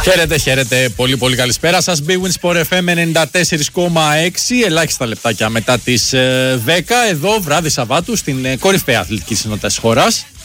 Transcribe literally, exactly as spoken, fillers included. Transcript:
Χαίρετε, χαίρετε. Πολύ, πολύ καλησπέρα σας. Big Win Sport εφ εμ ενενήντα τέσσερα κόμμα έξι. Ελάχιστα λεπτάκια μετά τις δέκα. Εδώ βράδυ Σαββάτου στην κορυφαία αθλητική συνότητα της χώρας.